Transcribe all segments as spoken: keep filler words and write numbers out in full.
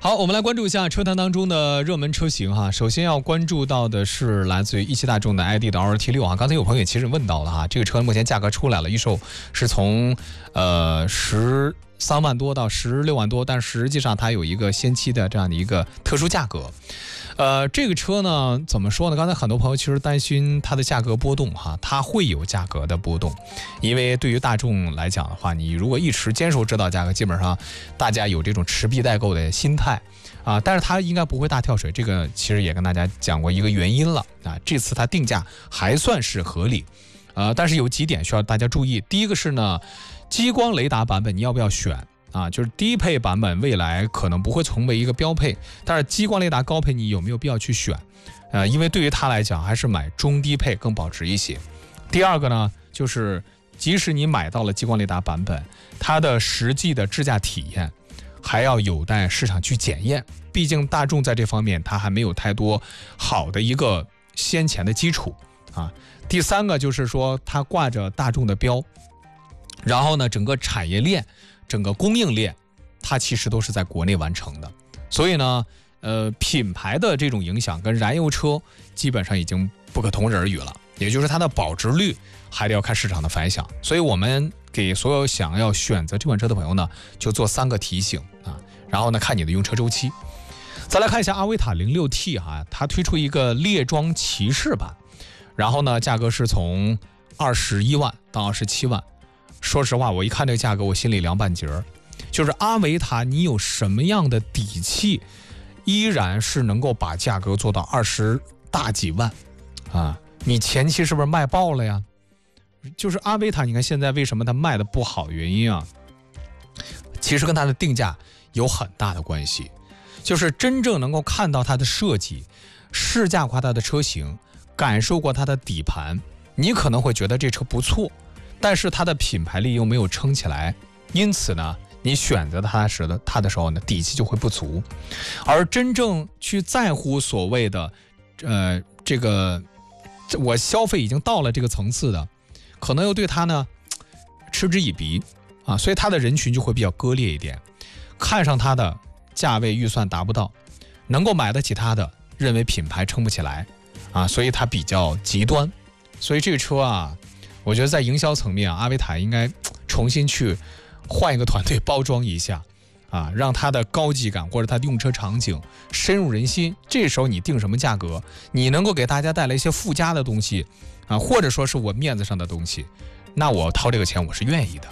好，我们来关注一下车坛当中的热门车型哈。首先要关注到的是来自于一汽大众的 I D 的 R T 六啊。刚才有朋友其实问到了哈，这个车目前价格出来了，预售是从呃十三万多到十六万多，但实际上它有一个先期的这样的一个特殊价格。呃，这个车呢，怎么说呢？刚才很多朋友其实担心它的价格波动哈，它会有价格的波动，因为对于大众来讲的话，你如果一直坚守指导价格，基本上大家有这种持币待购的心态啊，但是它应该不会大跳水，这个其实也跟大家讲过一个原因了啊，这次它定价还算是合理，呃，但是有几点需要大家注意，第一个是呢，激光雷达版本你要不要选？啊，就是低配版本未来可能不会成为一个标配，但是激光雷达高配你有没有必要去选？呃，因为对于它来讲，还是买中低配更保值一些。第二个呢，就是即使你买到了激光雷达版本，它的实际的智驾体验还要有待市场去检验，毕竟大众在这方面它还没有太多好的一个先前的基础啊。第三个就是说，它挂着大众的标，然后呢，整个产业链。整个供应链，它其实都是在国内完成的，所以呢，呃，品牌的这种影响跟燃油车基本上已经不可同日而语了。也就是它的保值率还得要看市场的反响。所以我们给所有想要选择这款车的朋友呢，就做三个提醒啊，然后呢，看你的用车周期。再来看一下阿维塔 零六 T 哈，它推出一个猎装骑士版，然后呢，价格是从二十一万到二十七万。说实话，我一看这个价格，我心里凉半截儿。就是阿维塔，你有什么样的底气，依然是能够把价格做到二十大几万啊？你前期是不是卖爆了呀？就是阿维塔，你看现在为什么它卖的不好？原因啊，其实跟它的定价有很大的关系。就是真正能够看到它的设计，试驾过它的车型，感受过它的底盘，你可能会觉得这车不错。但是它的品牌力又没有撑起来，因此呢，你选择它时的它的时候呢，底气就会不足。而真正去在乎所谓的，呃，这个我消费已经到了这个层次的，可能又对它呢嗤之以鼻啊，所以它的人群就会比较割裂一点。看上它的价位预算达不到，能够买得起它的，认为品牌撑不起来啊，所以它比较极端。所以这个车啊。我觉得在营销层面啊，阿维塔应该重新去换一个团队包装一下啊，让它的高级感或者它的用车场景深入人心。这时候你定什么价格，你能够给大家带来一些附加的东西啊，或者说是我面子上的东西，那我掏这个钱我是愿意的。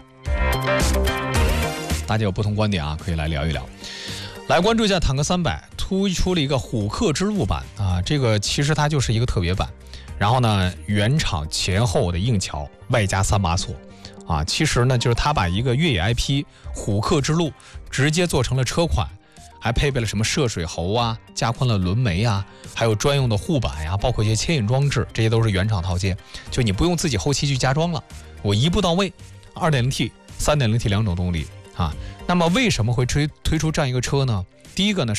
大家有不同观点啊，可以来聊一聊。来关注一下坦克三百推出了一个虎克之路版啊，这个其实它就是一个特别版。然后呢，原厂前后的硬桥，外加三把锁，啊，其实呢就是他把一个越野 I P 虎克之路直接做成了车款，还配备了什么涉水喉啊，加宽了轮眉啊，还有专用的护板呀、啊，包括一些牵引装置，这些都是原厂套件，就你不用自己后期去加装了，我一步到位。二点零 T、三点零 T 两种动力啊，那么为什么会推推出这样一个车呢？第一个呢是。